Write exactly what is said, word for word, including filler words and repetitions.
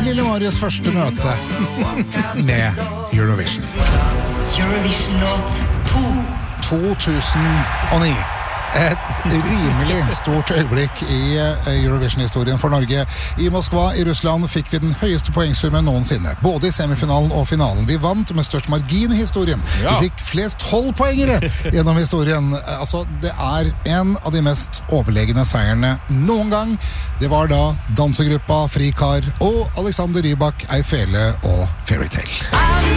Lille Marius første møte med Eurovision. Eurovision låt to. to tusen og ni. Et rimelig stort øyeblikk i Eurovision-historien for Norge. I Moskva i Russland fikk vi den høyeste poengsummen noensinne, både i semifinalen og finalen. Vi vant med størst margin i historien. Ja. Vi fikk flest tolvpoengere gjennom historien. Altså, det er en av de mest overlegne seierne noen gang. Det var da dansegruppa Frikar og Alexander Rybak, Ei Fele og Fairytale.